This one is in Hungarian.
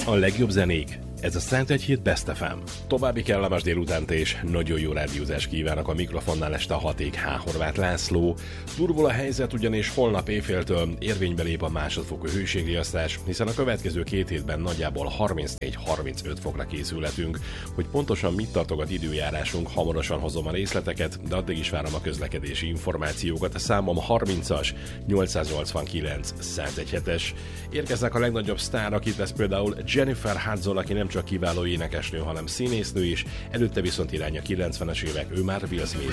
A legjobb zenék. Ez a Szentegyhíd Best FM. További kellemes délutánt és nagyon jó rádiózást kívánok a mikrofonnál este a Haték H. Horváth László. Durvul a helyzet, ugyanis holnap éjféltől érvénybe lép a másodfokú hőségriasztás, hiszen a következő 2 hétben nagyjából 34-35 fokra készülhetünk. Hogy pontosan mit tartogat időjárásunk, hamarosan hozom a részleteket, de addig is várom a közlekedési információkat. A számom 30-as 889 117-es. Érkeznek a legnagyobb sztárok, itt lesz például Jennifer Hudson, aki nem csak kiváló énekesnő, hanem színésznő is, előtte viszont irány a 90-es évek, ő már Will Smith.